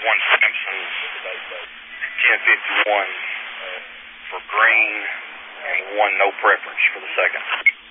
1 Simpson, 1051 for green, and 1 no preference for the second.